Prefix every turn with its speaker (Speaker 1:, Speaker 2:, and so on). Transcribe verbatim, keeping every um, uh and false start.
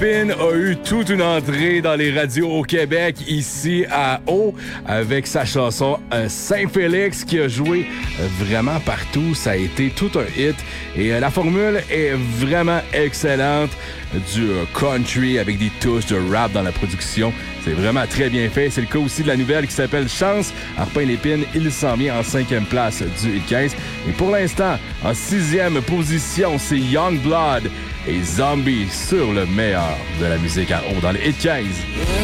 Speaker 1: Lépine a eu toute une entrée dans les radios au Québec, ici à Haut, avec sa chanson euh, Saint-Félix qui a joué euh, vraiment partout. Ça a été tout un hit et euh, la formule est vraiment excellente. Du euh, country avec des touches de rap dans la production. C'est vraiment très bien fait. C'est le cas aussi de la nouvelle qui s'appelle Chance. Arpin Lépine, il s'en vient en cinquième place du hit quinze. Et pour l'instant, en sixième position, c'est Youngblood et Zombie sur le meilleur de la musique à Haut dans le hit quinze.